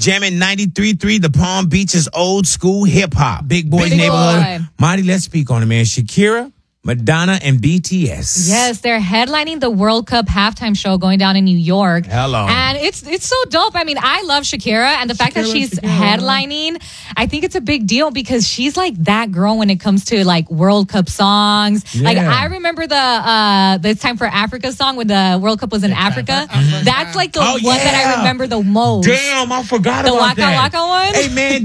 jamming 93.3, the Palm Beaches old school hip hop. Big Boy neighborhood. Boy. Marty, let's speak on it, man. Shakira, Madonna, and BTS. Yes, they're headlining the World Cup halftime show going down in New York. Hello. And it's so dope. I mean, I love Shakira, and the fact that she's headlining, I think it's a big deal because she's like that girl when it comes to like World Cup songs. Yeah. Like I remember the It's Time for Africa song when the World Cup was in Africa. That's like the one that I remember the most. Damn, I forgot The about Waka that. Waka one? Hey, man,